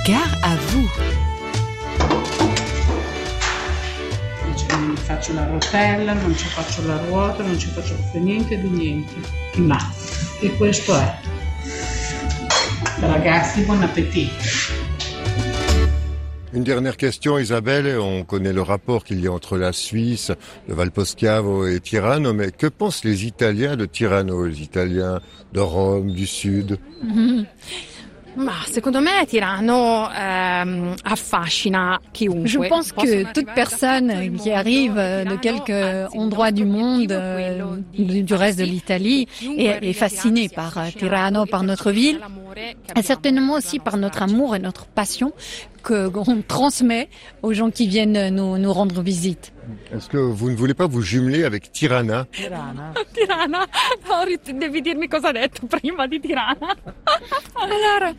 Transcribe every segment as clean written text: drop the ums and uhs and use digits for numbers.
Gare à vous. Non faccio la rotella, non ci faccio la ruota, non ci faccio niente di niente. Ma e questo è. Ragazzi, buon appétit. Une dernière question, Isabelle. On connaît le rapport qu'il y a entre la Suisse, le Valposcavo et Tirano, mais que pensent les Italiens de Tirano, les Italiens de Rome, du Sud? Ma secondo me Tirano affascina chiunque. Je pense que toute personne qui arrive de quelque endroit du monde, du reste de l'Italie, est fascinée par Tirano, par notre ville, et certainement aussi par notre amour et notre passion qu'on transmet aux gens qui viennent nous rendre visite. Est-ce que vous ne voulez pas vous jumeler avec Tirana? Tirana? No, devi dirmi cosa ha detto prima di Tirana. Allora,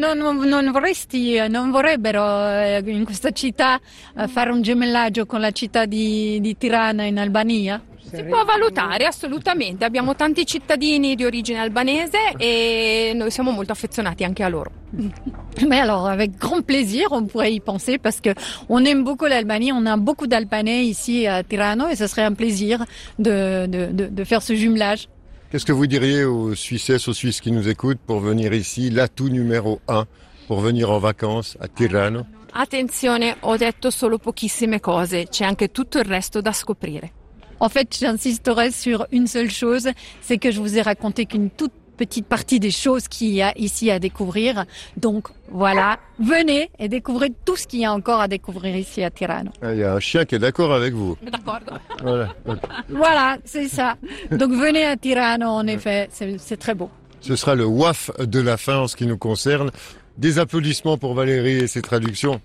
non vorrebbero in questa città fare un gemellaggio con la città di Tirana in Albania? Si può valutare, assolutamente. Abbiamo tanti cittadini di origine albanese e noi siamo molto affezionati anche a loro. Mais alors, avec grand plaisir, on pourrait y penser parce que on aime beaucoup l'Albanie, on a beaucoup d'Albanais ici à Tirano et ce serait un plaisir de faire ce jumelage. Qu'est-ce que vous diriez aux Suissesses, aux Suisses qui nous écoutent pour venir ici, l'atout numéro 1, pour venir en vacances à Tirano? Attenzione, ho detto solo pochissime cose, c'è anche tutto il resto da scoprire. En fait, j'insisterai sur une seule chose, c'est que je vous ai raconté qu'une toute petite partie des choses qu'il y a ici à découvrir. Donc voilà, venez et découvrez tout ce qu'il y a encore à découvrir ici à Tirano. Il y a un chien qui est d'accord avec vous. D'accord. Voilà. Voilà, c'est ça. Donc venez à Tirano, en effet, c'est très beau. Ce sera le WAF de la fin en ce qui nous concerne. Des applaudissements pour Valérie et ses traductions.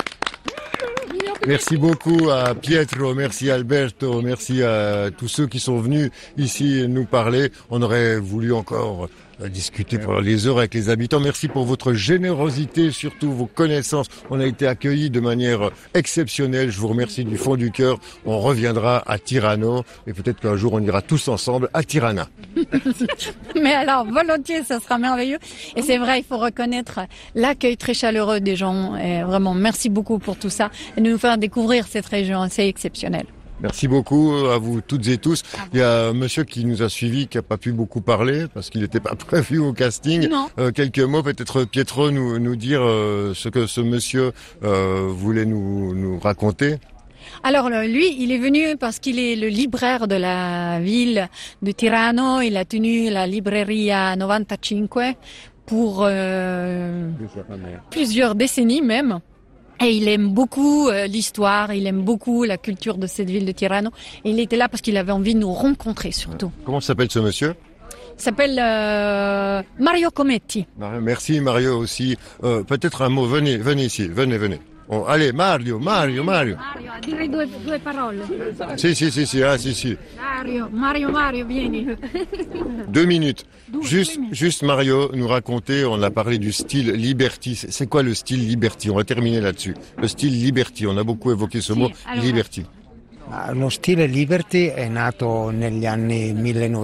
Merci beaucoup à Pietro, merci à Alberto, merci à tous ceux qui sont venus ici nous parler. On aurait voulu encore discuter pendant les heures avec les habitants. Merci pour votre générosité, surtout vos connaissances. On a été accueillis de manière exceptionnelle. Je vous remercie du fond du cœur. On reviendra à Tirano et peut-être qu'un jour on ira tous ensemble à Tirana. Mais alors, volontiers, ça sera merveilleux. Et c'est vrai, il faut reconnaître l'accueil très chaleureux des gens. Et vraiment, merci beaucoup pour tout ça et de nous faire découvrir cette région. C'est exceptionnel. Merci beaucoup à vous toutes et tous. Il y a un monsieur qui nous a suivis, qui n'a pas pu beaucoup parler parce qu'il n'était pas prévu au casting. Quelques mots, peut-être Pietro nous dire ce que ce monsieur voulait nous raconter. Alors lui, il est venu parce qu'il est le libraire de la ville de Tirano. Il a tenu la Libreria 95 pour plusieurs décennies même. Et il aime beaucoup l'histoire, il aime beaucoup la culture de cette ville de Tirano. Et il était là parce qu'il avait envie de nous rencontrer surtout. Comment s'appelle ce monsieur ? Il s'appelle Mario Cometti. Merci Mario aussi. Peut-être un mot, venez ici, venez. Oh, allez, Mario. Mario, direi due parole. Si. Mario, vieni. 2 minutes. Juste Mario, nous raconter, on a parlé du style Liberty. C'est quoi le style Liberty? On va terminer là-dessus. Le style Liberty, on a beaucoup évoqué ce mot, Liberty. Lo stile Liberty è nato negli anni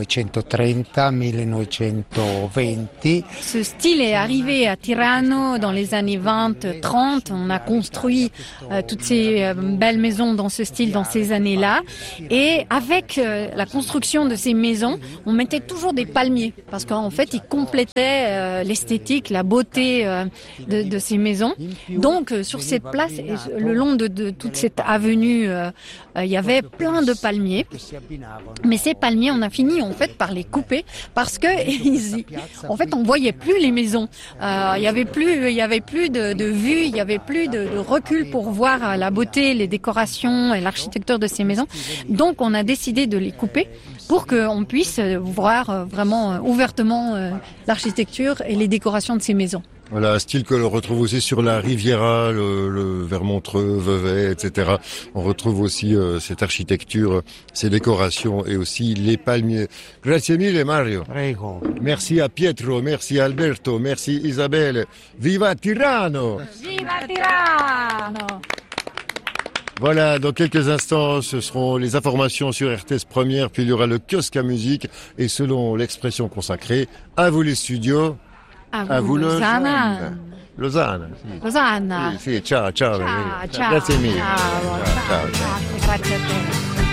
1930-1920. Ce style est arrivé à Tirano dans les années 20-30. On a construit toutes ces belles maisons dans ce style dans ces années-là. Et avec la construction de ces maisons, on mettait toujours des palmiers parce qu'en fait, ils complétaient l'esthétique, la beauté de ces maisons. Donc, sur cette place, le long de toute cette avenue, il y avait plein de palmiers, mais ces palmiers, on a fini en fait par les couper parce que en fait, on voyait plus les maisons. Il y avait plus de vue, il y avait plus de recul pour voir la beauté, les décorations et l'architecture de ces maisons. Donc, on a décidé de les couper pour qu'on puisse voir vraiment ouvertement l'architecture et les décorations de ces maisons. Voilà, un style que l'on retrouve aussi sur la Riviera, le Vermontreux, Vevey, etc. On retrouve aussi cette architecture, ces décorations et aussi les palmiers. Grazie mille Mario. Prego. Merci à Pietro, merci à Alberto, merci Isabelle. Viva Tirano! Viva Tirano! Voilà, dans quelques instants, ce seront les informations sur RTS Première, puis il y aura le kiosque à musique et selon l'expression consacrée, à vous les studios. À vous le zaman. Losanna. Sì. Losanna. Sì, ciao, ciao. Ciao, ciao. Grazie mille. Ciao, Ciao, ciao. grazie a te.